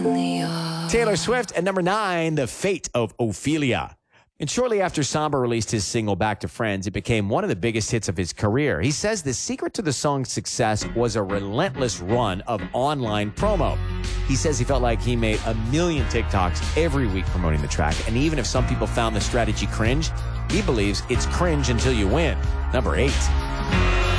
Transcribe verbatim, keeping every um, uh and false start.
Taylor Swift at number nine, The Fate of Ophelia. And shortly after Samba released his single Back to Friends, it became one of the biggest hits of his career. He says the secret to the song's success was a relentless run of online promo. He says he felt like he made a million TikToks every week promoting the track. And even if some people found the strategy cringe, he believes it's cringe until you win. Number eight.